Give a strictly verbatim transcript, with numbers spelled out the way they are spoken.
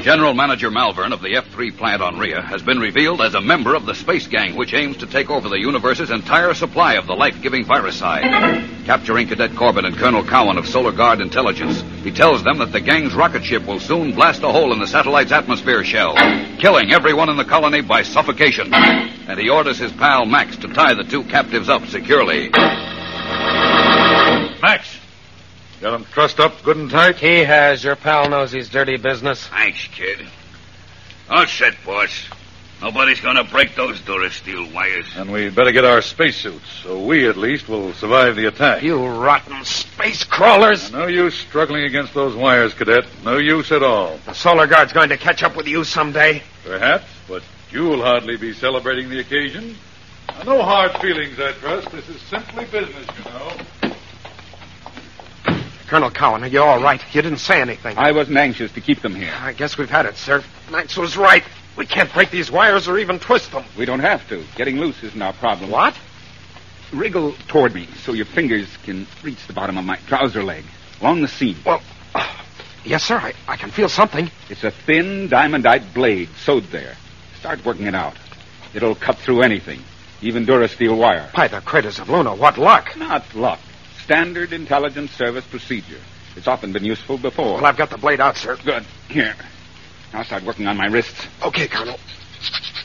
General Manager Malvern of the F three plant on Rhea has been revealed as a member of the space gang which aims to take over the universe's entire supply of the life-giving viricide. Capturing Cadet Corbin and Colonel Cowan of Solar Guard Intelligence, he tells them that the gang's rocket ship will soon blast a hole in the satellite's atmosphere shell, killing everyone in the colony by suffocation. And he orders his pal Max to tie the two captives up securely. Max! Got him trussed up good and tight? He has. Your pal knows he's dirty business. Thanks, kid. All set, boss. Nobody's gonna break those Durasteel wires. And we'd better get our spacesuits, so we, at least, will survive the attack. You rotten space crawlers! No use struggling against those wires, Cadet. No use at all. The Solar Guard's going to catch up with you someday. Perhaps, but you'll hardly be celebrating the occasion. Now, no hard feelings, I trust. This is simply business, you know. Colonel Cowan, are you all right? You didn't say anything. I wasn't anxious to keep them here. I guess we've had it, sir. Max was right. We can't break these wires or even twist them. We don't have to. Getting loose isn't our problem. What? Wriggle toward me so your fingers can reach the bottom of my trouser leg, along the seam. Well, uh, yes, sir. I, I can feel something. It's a thin diamondite blade sewed there. Start working it out. It'll cut through anything, even Durasteel wire. By the craters of Luna, what luck. Not luck. Standard intelligence service procedure. It's often been useful before. Well, I've got the blade out, sir. Good. Here. Now start working on my wrists. Okay, Colonel.